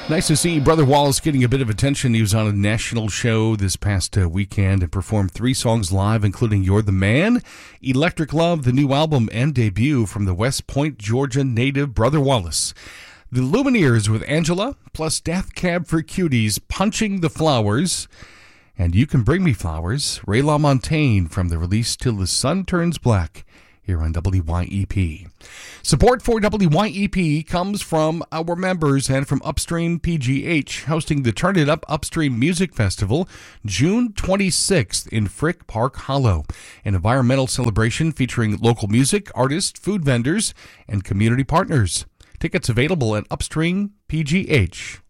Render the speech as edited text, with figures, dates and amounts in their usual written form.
Nice to see Brother Wallace getting a bit of attention. He was on a national show this past weekend and performed 3 songs live, including You're the Man, Electric Love, the new album and debut from the West Point, Georgia native Brother Wallace. The Lumineers with Angela, plus Death Cab for Cuties, Punching the Flowers, and You Can Bring Me Flowers, Ray LaMontagne from the release Till the Sun Turns Black, here on WYEP. Support for WYEP comes from our members and from Upstream PGH, hosting the Turn It Up Upstream Music Festival, June 26th in Frick Park Hollow, an environmental celebration featuring local music, artists, food vendors, and community partners. Tickets available at Upstream PGH.